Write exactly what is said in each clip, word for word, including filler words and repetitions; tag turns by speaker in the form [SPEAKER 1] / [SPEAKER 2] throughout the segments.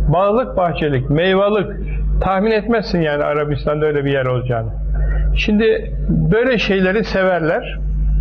[SPEAKER 1] Bağlık bahçelik, meyvalık. Tahmin etmezsin yani Arabistan'da öyle bir yer olacağını. Şimdi böyle şeyleri severler.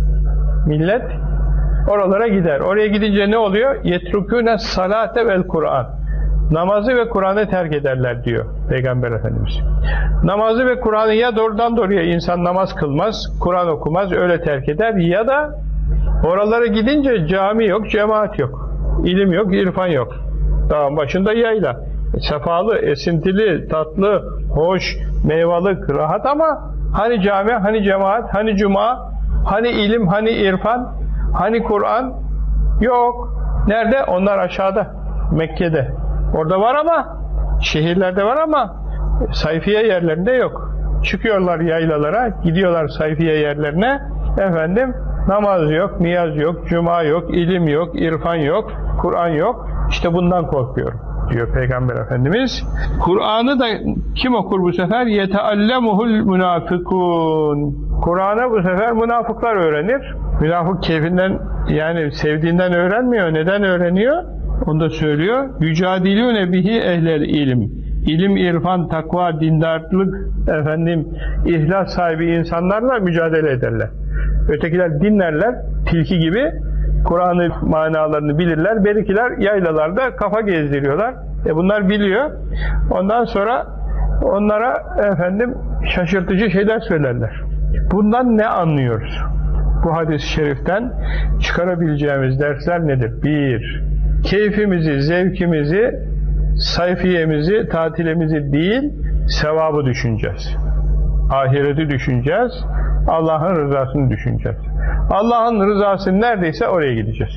[SPEAKER 1] Millet oralara gider. Oraya gidince ne oluyor? Yetrukûne salate vel Kur'an. Namazı ve Kur'an'ı terk ederler diyor Peygamber Efendimiz. Namazı ve Kur'an'ı ya doğrudan doğruya insan namaz kılmaz, Kur'an okumaz, öyle terk eder ya da oralara gidince cami yok, cemaat yok. İlim yok, irfan yok. Dağın başında yayla. Sefalı, esintili, tatlı, hoş, meyvalık, rahat ama hani cami, hani cemaat, hani cuma, hani ilim, hani irfan, hani Kur'an yok. Nerede? Onlar aşağıda, Mekke'de. Orada var ama, şehirlerde var ama sayfiye yerlerinde yok. Çıkıyorlar yaylalara, gidiyorlar sayfiye yerlerine, efendim namaz yok, niyaz yok, cuma yok, ilim yok, irfan yok, Kur'an yok. İşte bundan korkuyorum diyor Peygamber Efendimiz. Kur'an'ı da kim okur bu sefer? يَتَعَلَّمُهُ الْمُنَافِقُونَ. Kur'an'ı bu sefer münafıklar öğrenir. Münafık keyfinden, yani sevdiğinden öğrenmiyor. Neden öğreniyor? Onu da söylüyor. يُجَادِلُونَ بِهِ اَهْلَ ilim. İlim, irfan, takva, dindarlık, efendim, ihlas sahibi insanlarla mücadele ederler. Ötekiler dinlerler, tilki gibi. Kur'an'ın manalarını bilirler. Berikiler yaylalarda kafa gezdiriyorlar. E bunlar biliyor. Ondan sonra onlara efendim şaşırtıcı şeyler söylerler. Bundan ne anlıyoruz? Bu hadis-i şeriften çıkarabileceğimiz dersler nedir? Bir, keyfimizi, zevkimizi, sayfiyemizi, tatilimizi değil, sevabı düşüneceğiz. Ahireti düşüneceğiz. Allah'ın rızasını düşüneceğiz. Allah'ın rızası neredeyse oraya gideceğiz.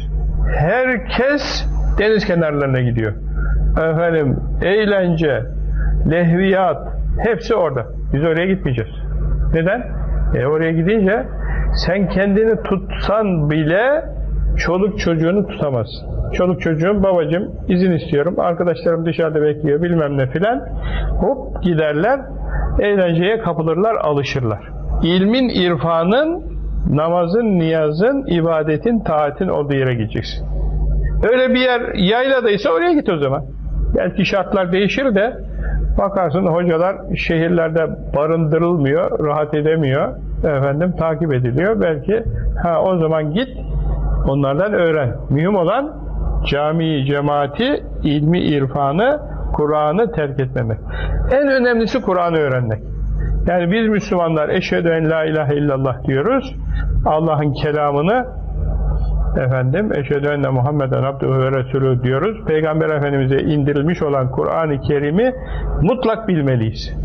[SPEAKER 1] Herkes deniz kenarlarına gidiyor. Efendim, eğlence, lehviyat, hepsi orada. Biz oraya gitmeyeceğiz. Neden? E oraya gidince sen kendini tutsan bile çoluk çocuğunu tutamazsın. Çoluk çocuğum, babacığım izin istiyorum, arkadaşlarım dışarıda bekliyor bilmem ne filan. Hop giderler, eğlenceye kapılırlar, alışırlar. İlmin, irfanın, namazın, niyazın, ibadetin, taatin olduğu yere gideceksin. Öyle bir yer yayladaysa oraya git o zaman. Belki şartlar değişir de bakarsın hocalar şehirlerde barındırılmıyor, rahat edemiyor, efendim takip ediliyor. Belki ha o zaman git onlardan öğren. Mühim olan camiyi, cemaati, ilmi, irfanı, Kur'an'ı terk etmemek. En önemlisi Kur'an'ı öğrenmek. Yani biz Müslümanlar eşhedü en la ilahe illallah diyoruz. Allah'ın kelamını efendim eşhedü enne Muhammeden abduhu ve resulü diyoruz. Peygamber Efendimiz'e indirilmiş olan Kur'an-ı Kerim'i mutlak bilmeliyiz.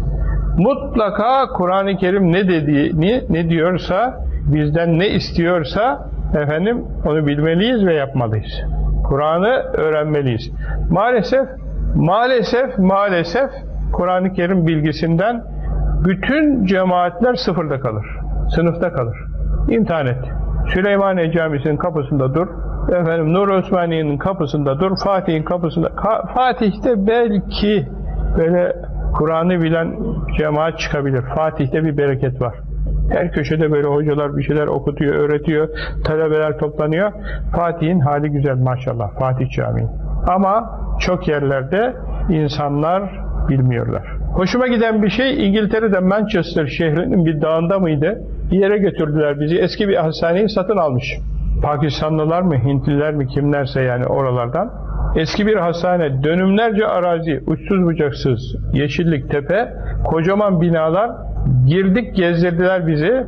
[SPEAKER 1] Mutlaka Kur'an-ı Kerim ne dediğini, ne diyorsa, bizden ne istiyorsa efendim onu bilmeliyiz ve yapmalıyız. Kur'an'ı öğrenmeliyiz. Maalesef, maalesef, maalesef Kur'an-ı Kerim bilgisinden bütün cemaatler sıfırda kalır. Sınıfta kalır. İmtihan et. Süleymaniye Camisi'nin kapısında dur. Efendim Nur Osmaniye'nin kapısında dur. Fatih'in kapısında. Fatih'te belki böyle Kur'an'ı bilen cemaat çıkabilir. Fatih'te bir bereket var. Her köşede böyle hocalar bir şeyler okutuyor, öğretiyor. Talebeler toplanıyor. Fatih'in hali güzel maşallah. Fatih Camii. Ama çok yerlerde insanlar bilmiyorlar. Hoşuma giden bir şey, İngiltere'de Manchester şehrinin bir dağında mıydı? Bir yere götürdüler bizi. Eski bir hastaneyi satın almış. Pakistanlılar mı, Hintliler mi, kimlerse yani oralardan. Eski bir hastane, dönümlerce arazi, uçsuz bucaksız, yeşillik, tepe, kocaman binalar. Girdik, gezdirdiler bizi.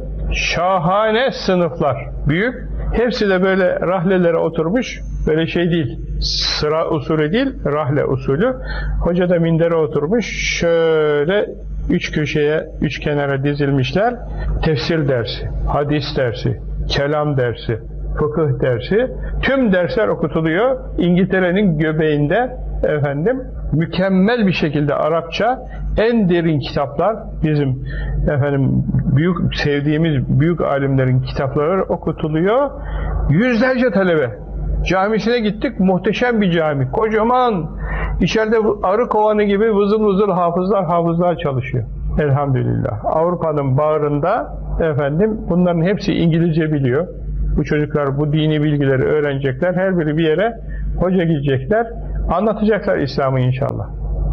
[SPEAKER 1] Şahane sınıflar, büyük. Hepsi de böyle rahlelere oturmuş. Böyle şey değil, sıra usulü değil, rahle usulü. Hoca da mindere oturmuş. Şöyle üç köşeye, üç kenara dizilmişler. Tefsir dersi, hadis dersi, kelam dersi, fıkıh dersi. Tüm dersler okutuluyor. İngiltere'nin göbeğinde efendim mükemmel bir şekilde Arapça en derin kitaplar, bizim efendim büyük sevdiğimiz büyük alimlerin kitapları okutuluyor. Yüzlerce talebe. Camisine gittik, muhteşem bir cami. Kocaman, içeride arı kovanı gibi vızıl vızıl hafızlar hafızlar çalışıyor. Elhamdülillah. Avrupa'nın bağrında efendim bunların hepsi İngilizce biliyor. Bu çocuklar bu dini bilgileri öğrenecekler. Her biri bir yere hoca gidecekler. Anlatacaklar İslam'ı inşallah.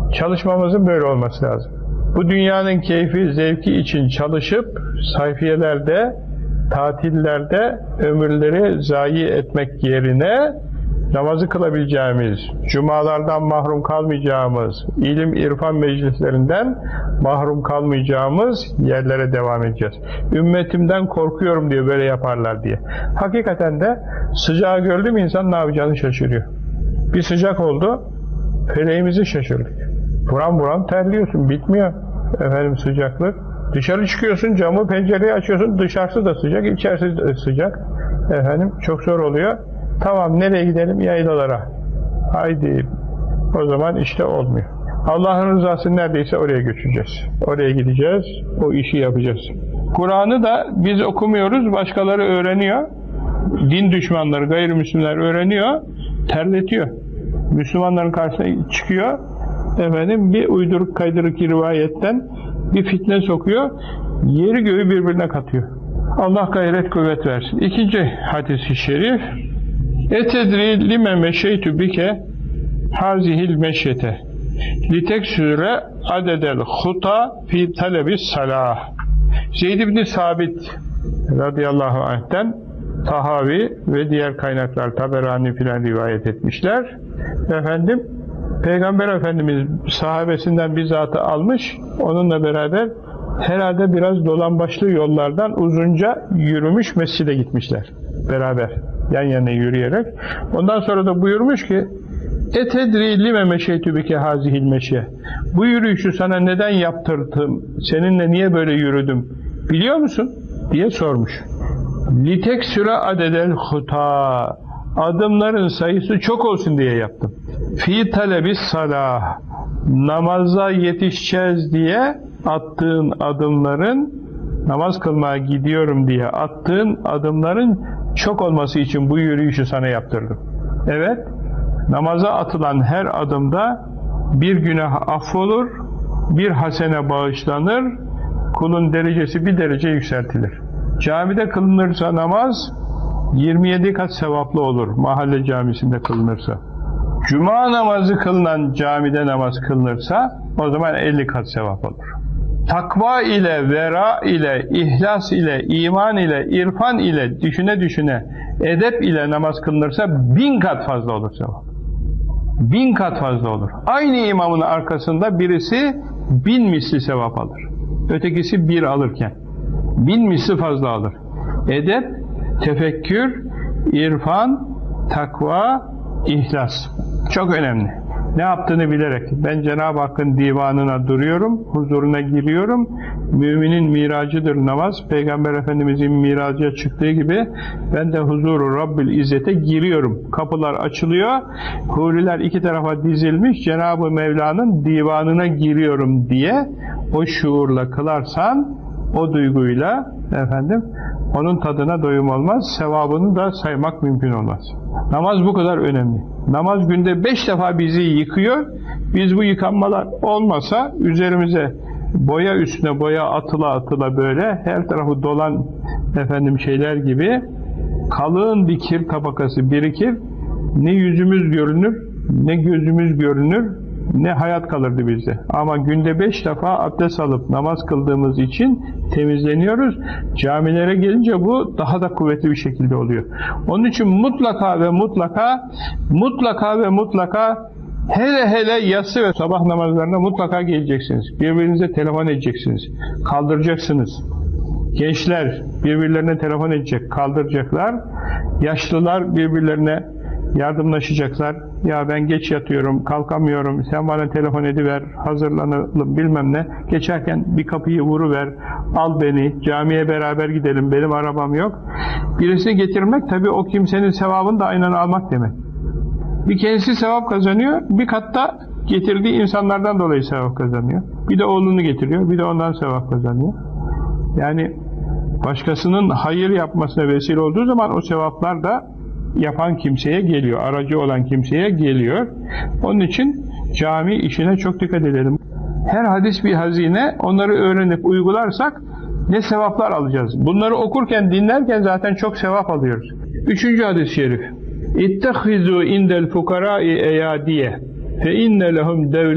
[SPEAKER 1] Çalışmamızın böyle olması lazım. Bu dünyanın keyfi, zevki için çalışıp sayfiyelerde, tatillerde ömürleri zayi etmek yerine namazı kılabileceğimiz, cumalardan mahrum kalmayacağımız, ilim irfan meclislerinden mahrum kalmayacağımız yerlere devam edeceğiz. Ümmetimden korkuyorum diye böyle yaparlar diye. Hakikaten de sıcağı gördü mü insan ne yapacağını şaşırıyor. Bir sıcak oldu, feleğimizi şaşırdık. Buram buram terliyorsun, bitmiyor efendim sıcaklık. Dışarı çıkıyorsun, camı pencereyi açıyorsun, dışarısı da sıcak, içerisi de sıcak. Efendim çok zor oluyor. Tamam, nereye gidelim? Yaylalara. Haydi. O zaman işte olmuyor. Allah'ın rızası neredeyse oraya göçeceğiz. Oraya gideceğiz, o işi yapacağız. Kur'an'ı da biz okumuyoruz, başkaları öğreniyor. Din düşmanları, gayrimüslimler öğreniyor, terletiyor. Müslümanların karşısına çıkıyor, efendim bir uyduruk kaydırık rivayetten bir fitne sokuyor, yeri göğü birbirine katıyor. Allah gayret kuvvet versin. İkinci hadis-i şerif, etedri lime meşeytü bike hazihil meşyete liteksüre adedel huta fi talebis salah. Zeyd ibn Sabit radıyallahu anh'ten Tahavi ve diğer kaynaklar Taberani filan rivayet etmişler. Efendim Peygamber Efendimiz sahabesinden bir zatı almış, onunla beraber herhalde biraz dolambaçlı yollardan uzunca yürümüş, mescide gitmişler beraber, yan yana yürüyerek. Ondan sonra da buyurmuş ki etedri lime meşeytü bike hazihil meşye, bu yürüyüşü sana neden yaptırdım, seninle niye böyle yürüdüm biliyor musun diye sormuş. Litek süre adedel huta, adımların sayısı çok olsun diye yaptım. Fi talebis salah, namaza yetişeceğiz diye attığın adımların, namaz kılmaya gidiyorum diye attığın adımların çok olması için bu yürüyüşü sana yaptırdım. Evet, namaza atılan her adımda bir günah affolur, bir hasene bağışlanır, kulun derecesi bir derece yükseltilir. Camide kılınırsa namaz yirmi yedi kat sevaplı olur, mahalle camisinde kılınırsa. Cuma namazı kılınan camide namaz kılınırsa o zaman elli kat sevap olur. Takva ile, vera ile, ihlas ile, iman ile, irfan ile, düşüne düşüne, edep ile namaz kılınırsa bin kat fazla olur sevap. Bin kat fazla olur. Aynı imamın arkasında birisi bin misli sevap alır. Ötekisi bir alırken. Bin misli fazla alır. Edep, tefekkür, irfan, takva, ihlas. Çok önemli. Ne yaptığını bilerek, ben Cenab-ı Hakk'ın divanına duruyorum, huzuruna giriyorum. Müminin miracıdır namaz. Peygamber Efendimizin miracıya çıktığı gibi ben de huzuru Rabbil İzzet'e giriyorum. Kapılar açılıyor, huriler iki tarafa dizilmiş, Cenab-ı Mevla'nın divanına giriyorum diye o şuurla kılarsan, o duyguyla efendim, onun tadına doyum olmaz, sevabını da saymak mümkün olmaz. Namaz bu kadar önemli. Namaz günde beş defa bizi yıkıyor. Biz bu yıkanmalar olmasa üzerimize boya üstüne boya atıla atıla böyle her tarafı dolan efendim şeyler gibi kalın bir kir tabakası birikir. Ne yüzümüz görünür, ne gözümüz görünür, ne hayat kalırdı bizde. Ama günde beş defa abdest alıp namaz kıldığımız için temizleniyoruz. Camilere gelince bu daha da kuvvetli bir şekilde oluyor. Onun için mutlaka ve mutlaka mutlaka ve mutlaka hele hele yatsı ve sabah namazlarına mutlaka geleceksiniz. Birbirinize telefon edeceksiniz. Kaldıracaksınız. Gençler birbirlerine telefon edecek, kaldıracaklar. Yaşlılar birbirlerine yardımlaşacaklar. Ya ben geç yatıyorum, kalkamıyorum, sen bana telefon ediver, hazırlanalım bilmem ne. Geçerken bir kapıyı vuruver, al beni, camiye beraber gidelim, benim arabam yok. Birisini getirmek tabii o kimsenin sevabını da aynen almak demek. Bir kendisi sevap kazanıyor, bir katta getirdiği insanlardan dolayı sevap kazanıyor. Bir de oğlunu getiriyor, bir de ondan sevap kazanıyor. Yani başkasının hayır yapmasına vesile olduğu zaman o sevaplar da yapan kimseye geliyor, aracı olan kimseye geliyor. Onun için cami işine çok dikkat edelim. Her hadis bir hazine, onları öğrenip uygularsak ne sevaplar alacağız. Bunları okurken, dinlerken zaten çok sevap alıyoruz. Üçüncü hadis-i şerif. İttehizu indel fukarai eyadiye fe inne lehum